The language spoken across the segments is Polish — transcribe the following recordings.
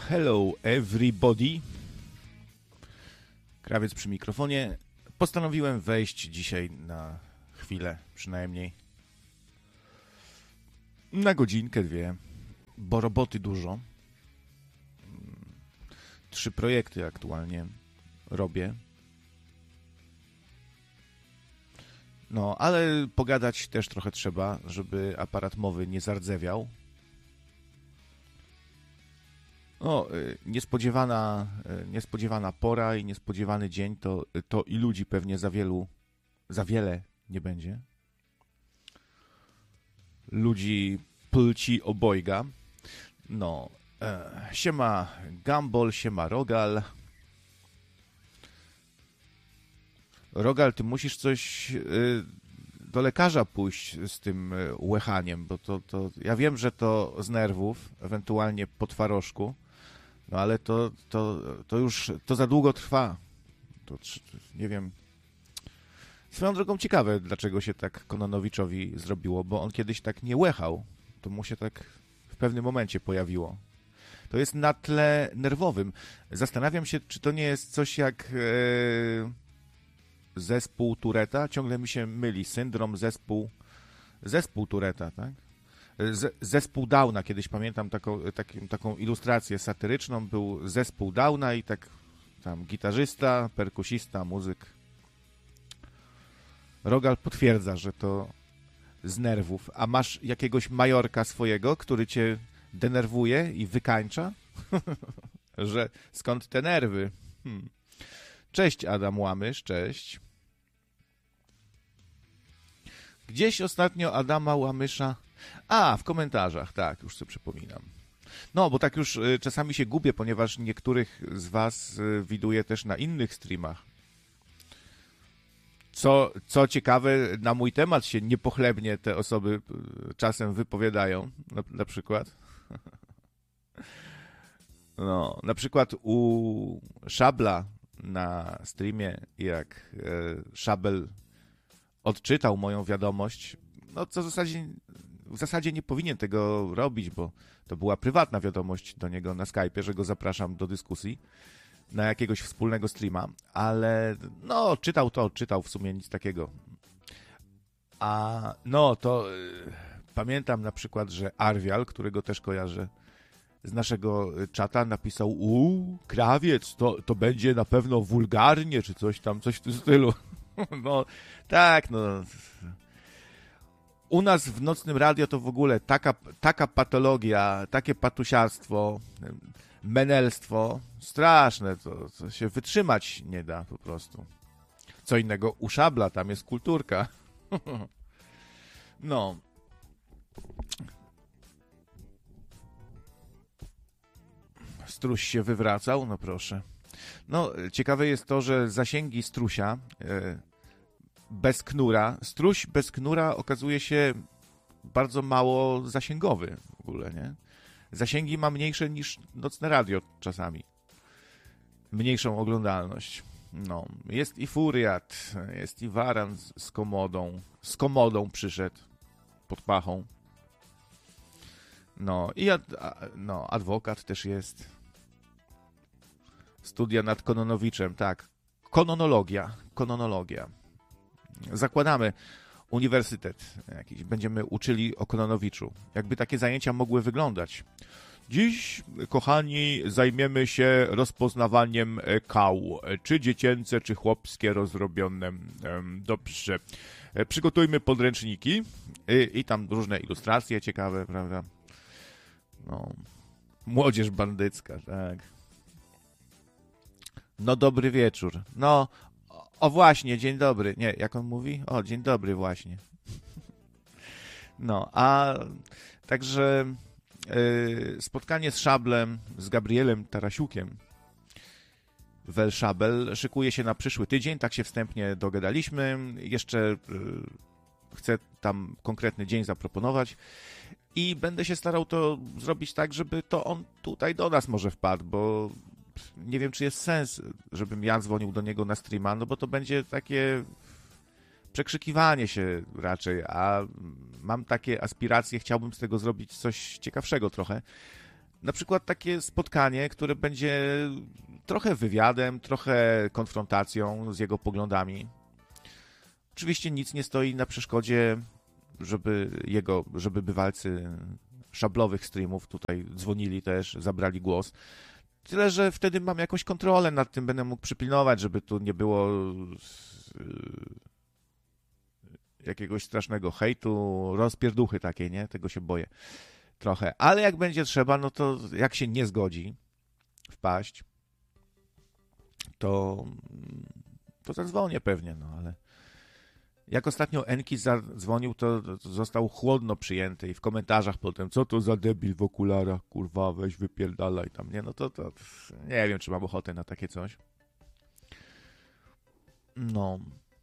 Hello everybody. Krawiec przy mikrofonie. Postanowiłem wejść dzisiaj na chwilę przynajmniej. Na godzinkę, dwie. Bo roboty dużo. 3 projekty aktualnie robię. No, ale pogadać też trochę trzeba, żeby aparat mowy nie zardzewiał. No, niespodziewana pora i niespodziewany dzień, to i ludzi pewnie za wiele nie będzie. Ludzi płci obojga. No, siema Gumball, siema Rogal. Rogal, ty musisz coś do lekarza pójść z tym łechaniem, bo to ja wiem, że to z nerwów, ewentualnie po twarożku, no ale to już za długo trwa. Nie wiem. Swoją drogą ciekawe, dlaczego się tak Kononowiczowi zrobiło, bo on kiedyś tak nie łechał. To mu się tak w pewnym momencie pojawiło. To jest na tle nerwowym. Zastanawiam się, czy to nie jest coś jak zespół Touretta. Ciągle mi się myli. Syndrom, zespół Touretta, tak? Zespół Downa. Kiedyś pamiętam taką ilustrację satyryczną. Był zespół Downa i tak tam gitarzysta, perkusista, muzyk. Rogal potwierdza, że to z nerwów. A masz jakiegoś majorka swojego, który cię denerwuje i wykańcza? Że skąd te nerwy? Cześć Adam Łamysz, cześć. Gdzieś ostatnio Adama Łamysza... w komentarzach, tak, już sobie przypominam. No, bo tak już czasami się gubię, ponieważ niektórych z was widuję też na innych streamach. Co ciekawe, na mój temat się niepochlebnie te osoby czasem wypowiadają, na przykład. No, na przykład u Szabla na streamie, jak Szabel odczytał moją wiadomość, no co w zasadzie nie powinien tego robić, bo to była prywatna wiadomość do niego na Skype'ie, że go zapraszam do dyskusji na jakiegoś wspólnego streama, ale no czytał w sumie nic takiego. A no to pamiętam na przykład, że Arwial, którego też kojarzę z naszego czata, napisał: krawiec, to będzie na pewno wulgarnie, czy coś w tym stylu. No tak, no. U nas w Nocnym Radio to w ogóle taka patologia, takie patusiarstwo, menelstwo, straszne, to się wytrzymać nie da po prostu. Co innego u Szabla, tam jest kulturka. No. Struś się wywracał, no proszę. No, ciekawe jest to, że zasięgi strusia bez knura, struś bez knura okazuje się bardzo mało zasięgowy w ogóle, nie? Zasięgi ma mniejsze niż Nocne Radio czasami. Mniejszą oglądalność. No, jest i Furiat, jest i Waran z komodą. Z komodą przyszedł pod pachą. No, i adwokat też jest. Studia nad Kononowiczem, tak. Kononologia. Zakładamy uniwersytet jakiś. Będziemy uczyli o Kononowiczu. Jakby takie zajęcia mogły wyglądać. Dziś, kochani, zajmiemy się rozpoznawaniem kał. Czy dziecięce, czy chłopskie rozrobione. Dobrze. Przygotujmy podręczniki i tam różne ilustracje ciekawe, prawda? No. Młodzież bandycka, tak. No dobry wieczór. No, o właśnie, dzień dobry. Nie, jak on mówi? O, dzień dobry właśnie. No, a także spotkanie z Szablem, z Gabrielem Tarasiukiem Wel Szabel szykuje się na przyszły tydzień, tak się wstępnie dogadaliśmy. Jeszcze chcę tam konkretny dzień zaproponować i będę się starał to zrobić tak, żeby to on tutaj do nas może wpadł, bo nie wiem, czy jest sens, żebym ja dzwonił do niego na streama, no bo to będzie takie przekrzykiwanie się raczej, a mam takie aspiracje, chciałbym z tego zrobić coś ciekawszego trochę. na przykład takie spotkanie, które będzie trochę wywiadem, trochę konfrontacją z jego poglądami. Oczywiście nic nie stoi na przeszkodzie, żeby bywalcy szablowych streamów tutaj dzwonili też, zabrali głos. Tyle, że wtedy mam jakąś kontrolę nad tym, będę mógł przypilnować, żeby tu nie było jakiegoś strasznego hejtu, rozpierduchy takiej, nie? Tego się boję trochę. Ale jak będzie trzeba, no to jak się nie zgodzi wpaść, to zadzwonię pewnie, no ale jak ostatnio Enki zadzwonił, to został chłodno przyjęty i w komentarzach potem, co to za debil w okularach, kurwa, weź wypierdalaj tam, nie? No to nie wiem, czy mam ochotę na takie coś. No.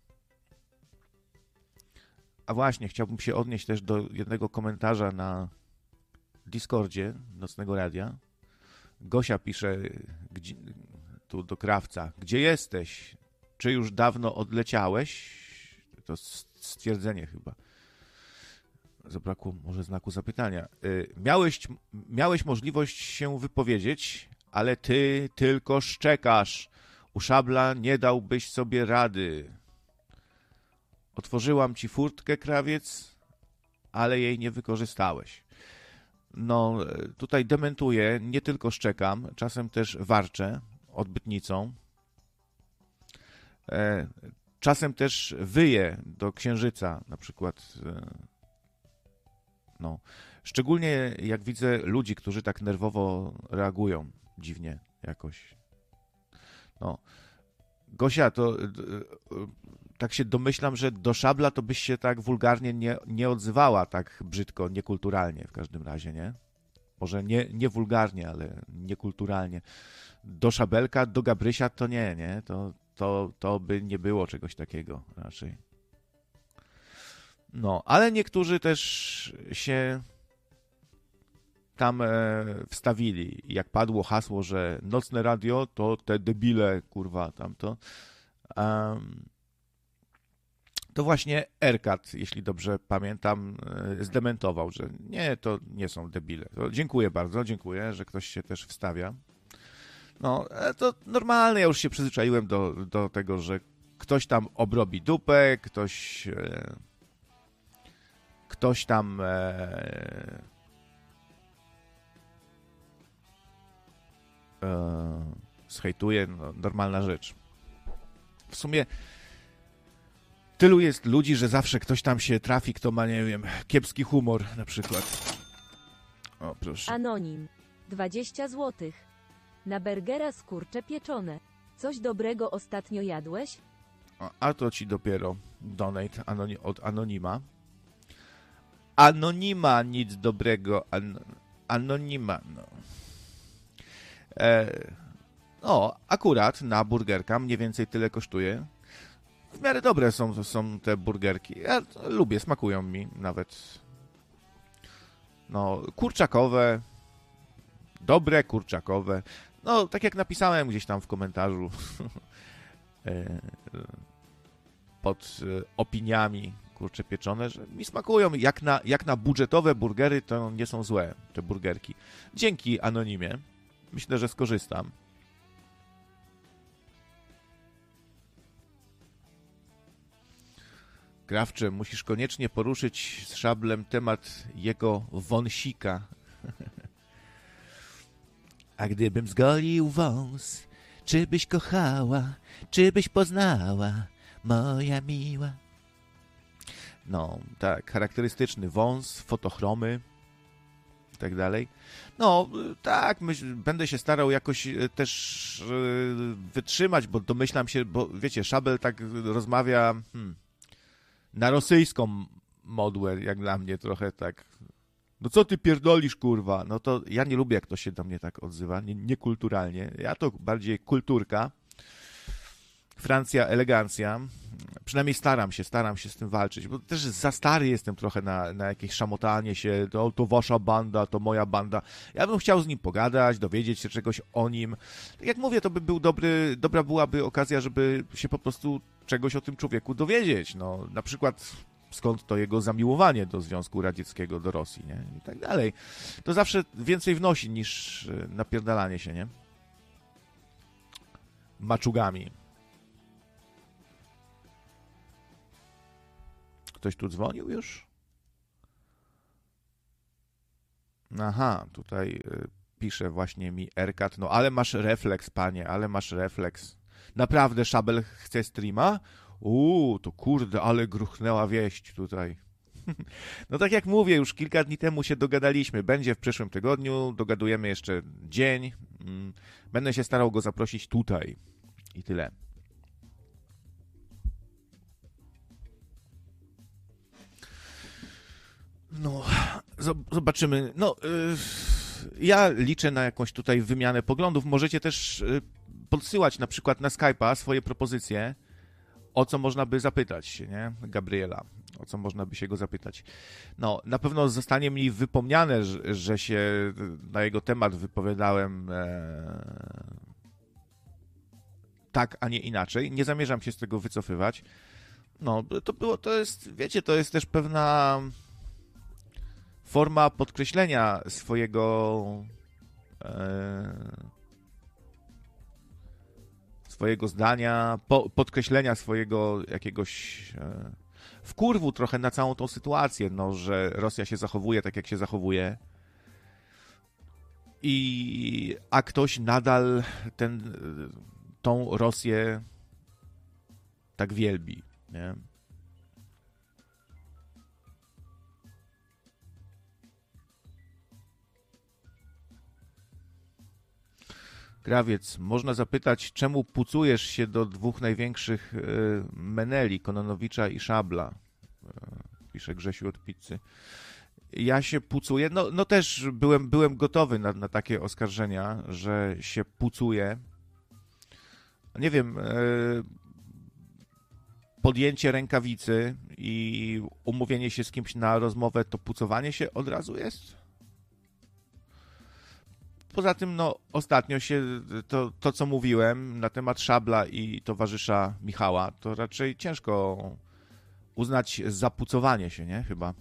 A właśnie, chciałbym się odnieść też do jednego komentarza na Discordzie Nocnego Radia. Gosia pisze tu do krawca, gdzie jesteś? Czy już dawno odleciałeś? To stwierdzenie chyba. Zabrakło może znaku zapytania. Miałeś możliwość się wypowiedzieć, ale ty tylko szczekasz. U szabla nie dałbyś sobie rady. Otworzyłam ci furtkę, krawiec, ale jej nie wykorzystałeś. No, tutaj dementuję, nie tylko szczekam, czasem też warczę odbytnicą. Czasem też wyję do księżyca, na przykład. No. Szczególnie jak widzę ludzi, którzy tak nerwowo reagują dziwnie jakoś. No. Gosia, to tak się domyślam, że do szabla to byś się tak wulgarnie nie odzywała, tak brzydko, niekulturalnie w każdym razie, nie? Może nie wulgarnie, ale niekulturalnie. Do szabelka, do Gabrysia to nie? To by nie było czegoś takiego raczej. No, ale niektórzy też się tam wstawili. Jak padło hasło, że nocne radio to te debile, kurwa, tamto. To właśnie Erkat, jeśli dobrze pamiętam, zdementował, że nie, to nie są debile. To dziękuję bardzo, dziękuję, że ktoś się też wstawia. No, to normalne, ja już się przyzwyczaiłem do tego, że ktoś tam obrobi dupę, ktoś tam zhejtuje, no, normalna rzecz. W sumie tylu jest ludzi, że zawsze ktoś tam się trafi, kto ma, nie wiem, kiepski humor na przykład. O, proszę. Anonim. 20 złotych. Na burgera z kurcze pieczone. Coś dobrego ostatnio jadłeś? A to ci dopiero donate od Anonima. Anonima, nic dobrego. Anonima, no. No, akurat na burgerka mniej więcej tyle kosztuje. W miarę dobre są te burgerki. Ja lubię, smakują mi nawet. No, kurczakowe. Dobre kurczakowe. No, tak jak napisałem gdzieś tam w komentarzu pod opiniami kurcze pieczone, że mi smakują. Jak na budżetowe burgery to nie są złe te burgerki. Dzięki Anonimie. Myślę, że skorzystam. Krawcze, musisz koniecznie poruszyć z szablem temat jego wąsika. A gdybym zgolił wąs, czy byś kochała, czy byś poznała, moja miła? No, tak, charakterystyczny wąs, fotochromy i tak dalej. No, tak, będę się starał jakoś też wytrzymać, bo domyślam się, bo wiecie, Szabel tak rozmawia na rosyjską modłę, jak dla mnie trochę tak. No co ty pierdolisz, kurwa? No to ja nie lubię, jak ktoś się do mnie tak odzywa, niekulturalnie. Ja to bardziej kulturka. Francja, elegancja. Przynajmniej staram się z tym walczyć, bo też za stary jestem trochę na jakieś szamotanie się, to wasza banda, to moja banda. Ja bym chciał z nim pogadać, dowiedzieć się czegoś o nim. Tak jak mówię, to by był dobra byłaby okazja, żeby się po prostu czegoś o tym człowieku dowiedzieć. No, na przykład skąd to jego zamiłowanie do Związku Radzieckiego, do Rosji, nie? I tak dalej. To zawsze więcej wnosi niż napierdalanie się, nie? Maczugami. Ktoś tu dzwonił już? Aha, tutaj pisze właśnie mi Erkat, no ale masz refleks, panie, ale masz refleks. Naprawdę Szabel chce streama? To kurde, ale gruchnęła wieść tutaj. No tak jak mówię, już kilka dni temu się dogadaliśmy. Będzie w przyszłym tygodniu, dogadujemy jeszcze dzień. Będę się starał go zaprosić tutaj. I tyle. No, zobaczymy. No, ja liczę na jakąś tutaj wymianę poglądów. Możecie też podsyłać na przykład na Skype'a swoje propozycje, o co można by zapytać, nie? Gabriela, o co można by się go zapytać. No, na pewno zostanie mi wypomniane, że się na jego temat wypowiadałem tak, a nie inaczej. Nie zamierzam się z tego wycofywać. No, to jest, wiecie, to jest też pewna forma podkreślenia swojego zdania, podkreślenia swojego jakiegoś wkurwu trochę na całą tą sytuację, no, że Rosja się zachowuje tak, jak się zachowuje, a ktoś nadal tą Rosję tak wielbi, nie? Krawiec, można zapytać, czemu pucujesz się do dwóch największych meneli, Kononowicza i Szabla? Pisze Grzesiu od pizzy. Ja się pucuję, no też byłem gotowy na takie oskarżenia, że się pucuję. Nie wiem, podjęcie rękawicy i umówienie się z kimś na rozmowę, to pucowanie się od razu jest? Poza tym, no, ostatnio się to, co mówiłem na temat Szabla i towarzysza Michała, to raczej ciężko uznać za pucowanie się, nie? Chyba.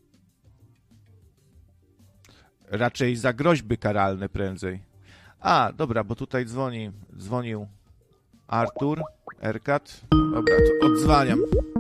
Raczej za groźby karalne prędzej. Dobra, bo tutaj dzwonił Artur, Erkat. Dobra, to odzwaniam.